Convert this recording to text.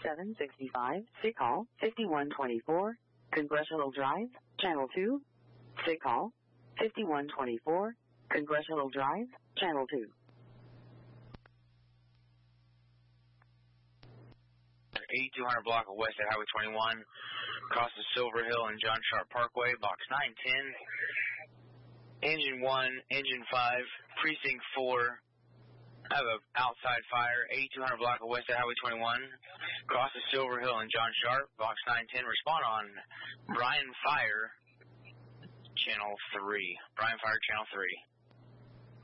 765, sick call, 5124, Congressional Drive, Channel 2. Sick call, 5124, Congressional Drive, Channel 2. 8200 block of West at Highway 21, across the Silver Hill and John Sharp Parkway, box 910. Engine 1, Engine 5, Precinct 4. I have an outside fire, 8200 block of West at Highway 21, across the Silver Hill and John Sharp, box 910. Respond on Brian Fire, Channel 3. Brian Fire, Channel 3.